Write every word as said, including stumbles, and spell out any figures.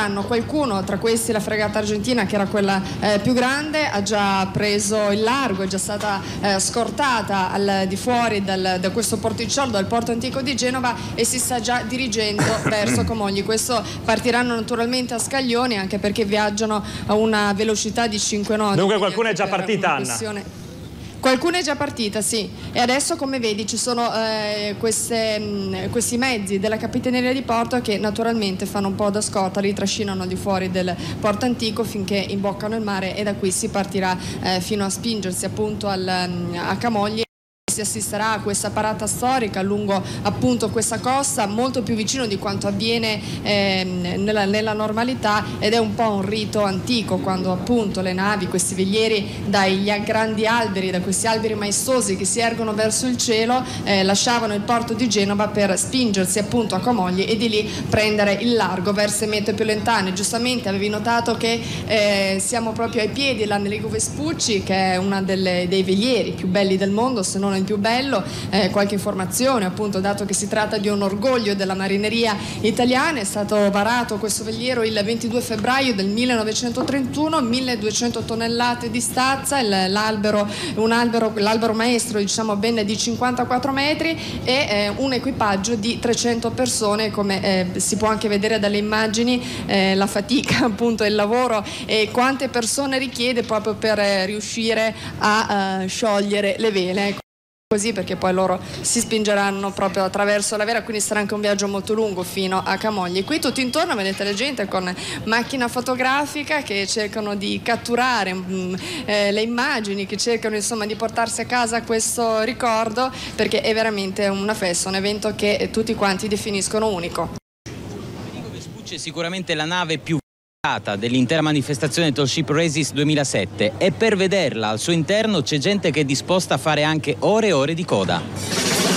partiranno. Qualcuno, tra questi la fregata argentina, che era quella eh, più grande, ha già preso il largo, è già stata eh, scortata al di fuori dal, da questo porticciolo, dal porto antico di Genova, e si sta già dirigendo verso Comogli. Questo partiranno naturalmente a scaglioni, anche perché viaggiano a una velocità di cinque nodi. Dunque qualcuno è già partita, Anna? Qualcuno è già partita, sì, e adesso, come vedi, ci sono eh, queste, mh, questi mezzi della Capitaneria di Porto che naturalmente fanno un po' da scorta, li trascinano di fuori del porto antico finché imboccano il mare, e da qui si partirà eh, fino a spingersi appunto al, a Camogli. Si assisterà a questa parata storica lungo appunto questa costa, molto più vicino di quanto avviene eh, nella, nella normalità, ed è un po' un rito antico, quando appunto le navi, questi velieri dai grandi alberi, da questi alberi maestosi che si ergono verso il cielo, eh, lasciavano il porto di Genova per spingersi appunto a Camogli e di lì prendere il largo verso le mete più lontane. Giustamente avevi notato che eh, siamo proprio ai piedi dell'Annelico Vespucci, che è uno dei velieri più belli del mondo, se non il più bello. Eh, qualche informazione, appunto, dato che si tratta di un orgoglio della marineria italiana. È stato varato questo veliero il ventidue febbraio del millenovecentotrentuno, milleduecento tonnellate di stazza, il, l'albero, un albero, l'albero maestro, diciamo, ben di cinquantaquattro metri, e eh, un equipaggio di trecento persone, come eh, si può anche vedere dalle immagini, eh, la fatica, appunto, il lavoro e quante persone richiede proprio per eh, riuscire a uh, sciogliere le vele. Così, perché poi loro si spingeranno proprio attraverso la Vera, quindi sarà anche un viaggio molto lungo fino a Camogli. Qui tutto intorno vedete la gente con macchina fotografica che cercano di catturare mh, eh, le immagini, che cercano insomma di portarsi a casa questo ricordo, perché è veramente una festa, un evento che tutti quanti definiscono unico. Annelico Vespucci è sicuramente la nave più dell'intera manifestazione Tall Ship Races duemilasette, e per vederla al suo interno c'è gente che è disposta a fare anche ore e ore di coda.